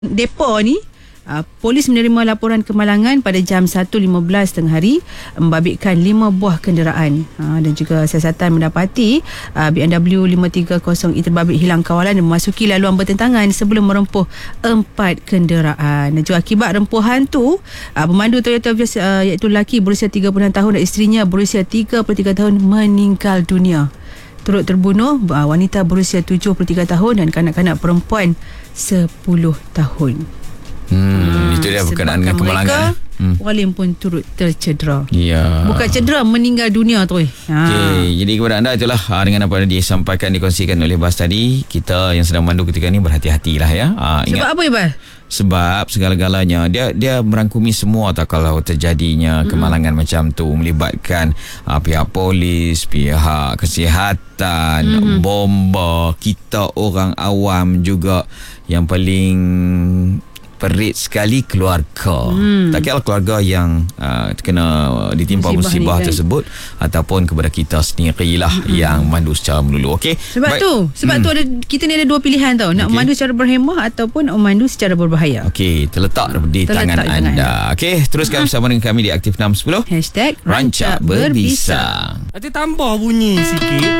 Depa ni, polis menerima laporan kemalangan pada jam 1.15 tengah hari membabitkan 5 buah kenderaan, dan juga siasatan mendapati BMW 530E terbabit hilang kawalan dan memasuki laluan bertentangan sebelum merempuh 4 kenderaan. Dan juga akibat rempuhan tu, pemandu Toyota Vios iaitu lelaki berusia 36 tahun dan isterinya berusia 33 tahun meninggal dunia. Turut terbunuh wanita berusia 73 tahun dan kanak-kanak perempuan 10 tahun. Itu dia berkenaan dengan kemalangan. Orang lain pun turut tercedera. Ya. Bukan cedera, meninggal dunia tu. Okey, jadi kepada anda itulah dengan apa yang disampaikan, dikongsikan oleh Bas tadi, kita yang sedang memandu ketika ni berhati-hatilah ya. Sebab apa ya, Bas? Sebab segala-galanya dia merangkumi semua tak kalau terjadinya kemalangan macam tu, melibatkan pihak polis, pihak kesihatan, bomba, kita orang awam juga. Yang paling perit sekali keluarga. Tak kira keluarga yang kena ditimpa musibah tersebut ataupun kepada kita sendirilah yang memandu secara melulu. Okey. Sebab tu ada, kita ni ada dua pilihan tau, nak memandu secara berhemah ataupun memandu secara berbahaya. Okey, terletak di tangan anda. Okey, teruskan bersama dengan kami di Aktif 610 #Rancak Berbisa. Nanti tambah bunyi sikit.